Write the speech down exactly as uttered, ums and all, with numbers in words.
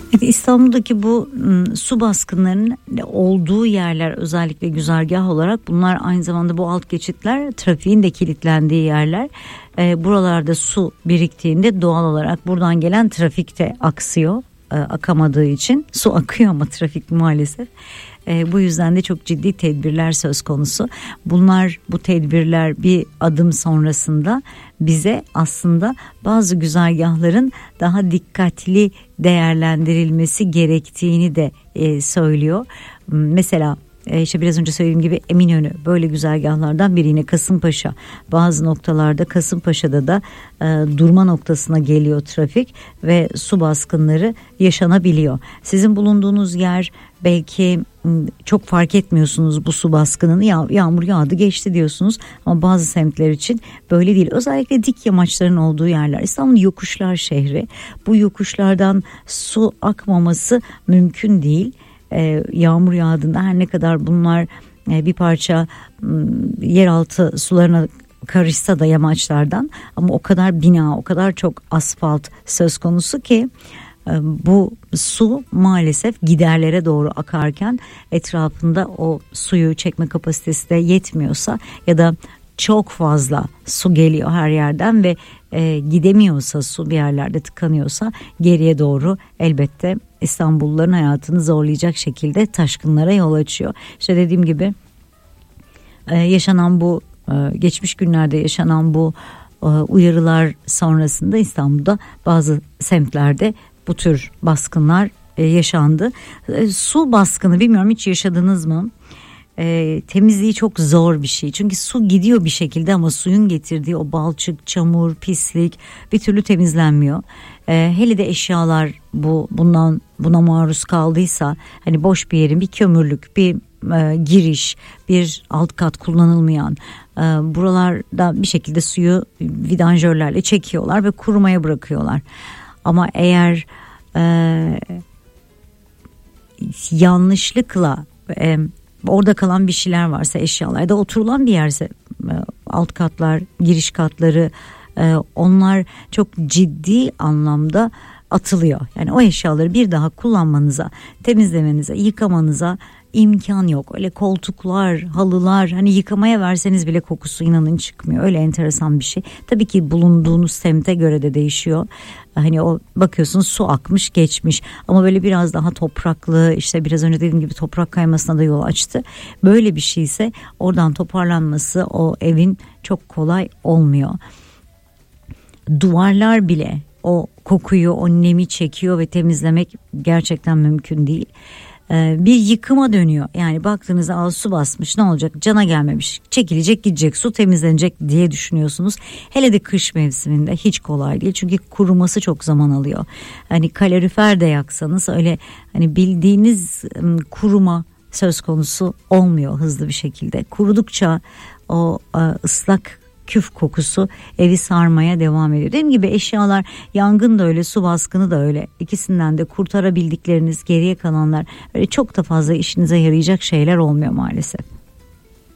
Evet, İstanbul'daki bu m, su baskınlarının olduğu yerler, özellikle güzergah olarak, bunlar aynı zamanda bu alt geçitler trafiğin de kilitlendiği yerler. E, buralarda su biriktiğinde doğal olarak buradan gelen trafik de aksıyor. E, akamadığı için su akıyor ama trafik maalesef. E, bu yüzden de çok ciddi tedbirler söz konusu. Bunlar, bu tedbirler bir adım sonrasında bize aslında bazı güzergahların daha dikkatli değerlendirilmesi gerektiğini de e, söylüyor. Mesela e, işte biraz önce söylediğim gibi Eminönü böyle güzergahlardan biri, yine Kasımpaşa. Bazı noktalarda, Kasımpaşa'da da e, durma noktasına geliyor trafik ve su baskınları yaşanabiliyor. Sizin bulunduğunuz yer belki çok fark etmiyorsunuz bu su baskınını, ya, yağmur yağdı geçti diyorsunuz, ama bazı semtler için böyle değil. Özellikle dik yamaçların olduğu yerler. İstanbul yokuşlar şehri. Bu yokuşlardan su akmaması mümkün değil. Ee, yağmur yağdığında her ne kadar bunlar e, bir parça e, yeraltı sularına karışsa da yamaçlardan, ama o kadar bina, o kadar çok asfalt söz konusu ki bu su maalesef giderlere doğru akarken etrafında o suyu çekme kapasitesi de yetmiyorsa ya da çok fazla su geliyor her yerden ve e, gidemiyorsa, su bir yerlerde tıkanıyorsa, geriye doğru elbette İstanbulluların hayatını zorlayacak şekilde taşkınlara yol açıyor. İşte dediğim gibi e, yaşanan bu e, geçmiş günlerde yaşanan bu e, uyarılar sonrasında İstanbul'da bazı semtlerde bu tür baskınlar e, yaşandı. E, su baskını, bilmiyorum hiç yaşadınız mı? E, temizliği çok zor bir şey. Çünkü su gidiyor bir şekilde ama suyun getirdiği o balçık, çamur, pislik bir türlü temizlenmiyor. E, hele de eşyalar bu bundan buna maruz kaldıysa, hani boş bir yerin, bir kömürlük, bir e, giriş, bir alt kat kullanılmayan, e, buralarda bir şekilde suyu vidanjörlerle çekiyorlar ve kurumaya bırakıyorlar. Ama eğer e, yanlışlıkla e, orada kalan bir şeyler varsa, eşyalar ya da oturulan bir yerse, e, alt katlar, giriş katları, e, onlar çok ciddi anlamda atılıyor. Yani o eşyaları bir daha kullanmanıza, temizlemenize, yıkamanıza imkan yok. Öyle koltuklar, halılar, hani yıkamaya verseniz bile kokusu inanın çıkmıyor. Öyle enteresan bir şey. Tabii ki bulunduğunuz semte göre de değişiyor. Hani o bakıyorsunuz su akmış geçmiş, ama böyle biraz daha topraklı, işte biraz önce dediğim gibi toprak kaymasına da yol açtı. Böyle bir şeyse oradan toparlanması o evin çok kolay olmuyor. Duvarlar bile o kokuyu, o nemi çekiyor ve temizlemek gerçekten mümkün değil. Bir yıkıma dönüyor. Yani baktığınızda al su basmış, ne olacak, cana gelmemiş, çekilecek gidecek, su temizlenecek diye düşünüyorsunuz. Hele de kış mevsiminde hiç kolay değil, çünkü kuruması çok zaman alıyor. Hani kalorifer de yaksanız öyle hani bildiğiniz kuruma söz konusu olmuyor hızlı bir şekilde. Kurudukça o ıslak küf kokusu evi sarmaya devam ediyor. Dediğim gibi eşyalar, yangın da öyle, su baskını da öyle. İkisinden de kurtarabildikleriniz, geriye kalanlar öyle çok da fazla işinize yarayacak şeyler olmuyor maalesef.